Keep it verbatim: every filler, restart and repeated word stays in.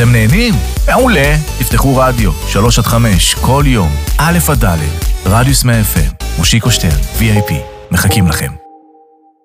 אתם נהנים? מעולה. תפתחו רדיו, שלוש עד חמש, כל יום, א' עד ד', רדיוס מאה אף אם, מושיקו שטרן, וי איי פי. מחכים לכם.